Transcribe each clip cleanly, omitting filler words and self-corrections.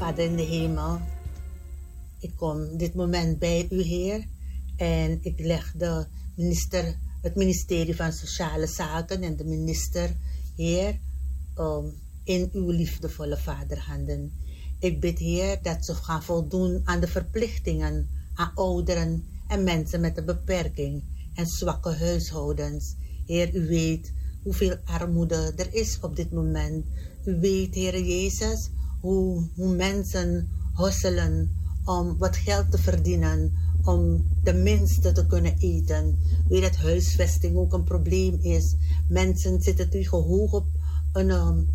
Vader in de hemel, ik kom dit moment bij u, Heer. En ik leg het ministerie van Sociale Zaken en de minister, Heer, in uw liefdevolle vaderhanden. Ik bid, Heer, dat ze gaan voldoen aan de verplichtingen aan ouderen en mensen met een beperking en zwakke huishoudens. Heer, u weet hoeveel armoede er is op dit moment. U weet, Heer Jezus, hoe mensen hosselen om wat geld te verdienen, om tenminste te kunnen eten. U weet dat huisvesting ook een probleem is. Mensen zitten tegen hoog op een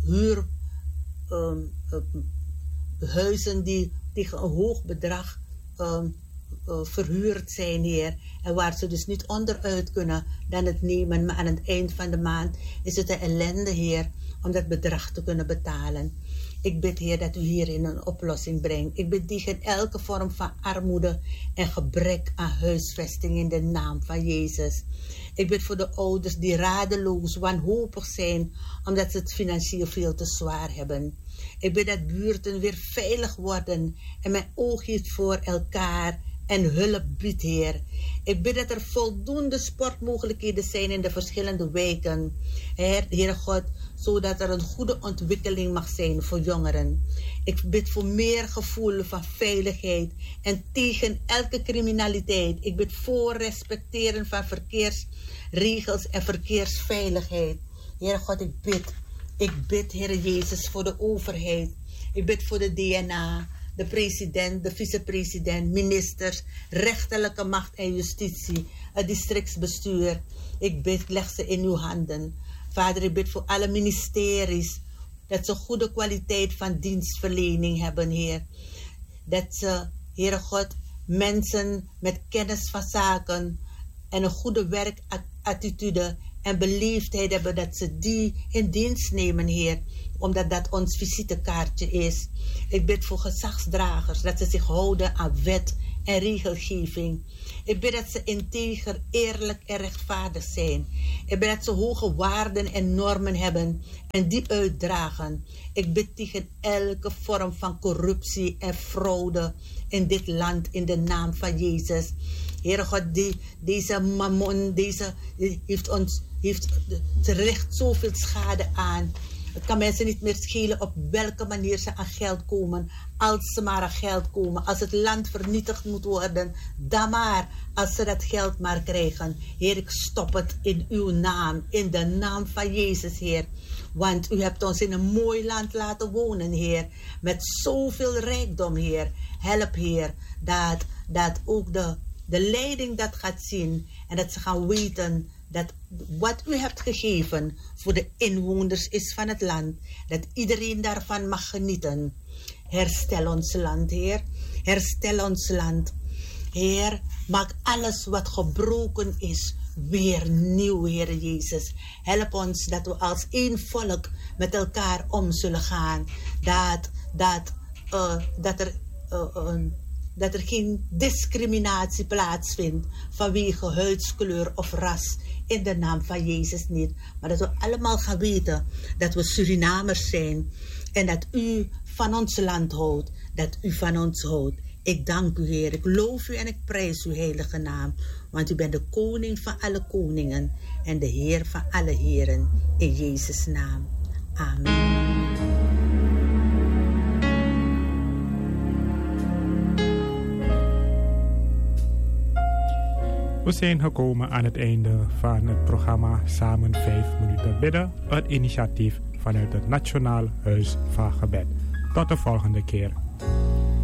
huizen die tegen een hoog bedrag verhuurd zijn, Heer. En waar ze dus niet onderuit kunnen dan het nemen. Maar aan het eind van de maand is het een ellende, Heer, om dat bedrag te kunnen betalen. Ik bid, Heer, dat u hierin een oplossing brengt. Ik bid tegen elke vorm van armoede en gebrek aan huisvesting in de naam van Jezus. Ik bid voor de ouders die radeloos, wanhopig zijn, omdat ze het financieel veel te zwaar hebben. Ik bid dat buurten weer veilig worden en mijn oog heeft voor elkaar en hulp biedt, Heer. Ik bid dat er voldoende sportmogelijkheden zijn in de verschillende wijken, Heer God, zodat er een goede ontwikkeling mag zijn voor jongeren. Ik bid voor meer gevoel van veiligheid en tegen elke criminaliteit. Ik bid voor respecteren van verkeersregels en verkeersveiligheid. Heer God, ik bid, Heer Jezus, voor de overheid. Ik bid voor de DNA, de president, de vicepresident, ministers, rechterlijke macht en justitie, het districtsbestuur. Ik bid, leg ze in uw handen. Vader, ik bid voor alle ministeries, dat ze goede kwaliteit van dienstverlening hebben, Heer. Dat ze, Heere God, mensen met kennis van zaken en een goede werkattitude en beleefdheid hebben, dat ze die in dienst nemen, Heer, omdat dat ons visitekaartje is. Ik bid voor gezagsdragers, dat ze zich houden aan wet en regelgeving. Ik bid dat ze integer, eerlijk en rechtvaardig zijn. Ik bid dat ze hoge waarden en normen hebben en die uitdragen. Ik bid tegen elke vorm van corruptie en fraude in dit land in de naam van Jezus. Heere God, deze mammon, ze richt zoveel schade aan. Het kan mensen niet meer schelen op welke manier ze aan geld komen. Als ze maar aan geld komen. Als het land vernietigd moet worden, dan maar. Als ze dat geld maar krijgen. Heer, ik stop het in uw naam. In de naam van Jezus, Heer. Want u hebt ons in een mooi land laten wonen, Heer. Met zoveel rijkdom, Heer. Help, Heer, dat ook de leiding dat gaat zien. En dat ze gaan weten dat wat u hebt gegeven voor de inwoners is van het land. Dat iedereen daarvan mag genieten. Herstel ons land, Heer. Herstel ons land. Heer, maak alles wat gebroken is weer nieuw, Heer Jezus. Help ons dat we als één volk met elkaar om zullen gaan. Dat er geen discriminatie plaatsvindt vanwege huidskleur of ras. In de naam van Jezus niet. Maar dat we allemaal gaan weten dat we Surinamers zijn. En dat u van ons land houdt. Dat u van ons houdt. Ik dank u, Heer. Ik loof u en ik prijs uw heilige naam. Want u bent de koning van alle koningen. En de Heer van alle heren. In Jezus' naam. Amen. We zijn gekomen aan het einde van het programma Samen 5 minuten bidden. Het initiatief vanuit het Nationaal Huis van Gebed. Tot de volgende keer.